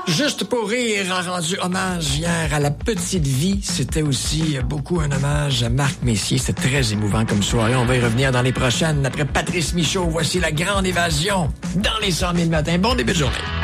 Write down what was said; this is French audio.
Juste pour rire a rendu hommage hier à la petite vie. C'était aussi beaucoup un hommage à Marc Messier. C'était très émouvant comme soirée. On va y revenir dans les prochaines. Après Patrice Michaud, voici La Grande Évasion dans les 100 000 matins. Bon début de journée.